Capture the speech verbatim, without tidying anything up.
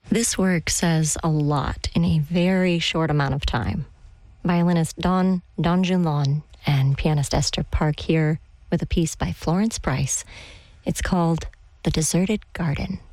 This work says a lot in a very short amount of time. Violinist Don Donjun and pianist Esther Park here with a piece by Florence Price. It's called The Deserted Garden.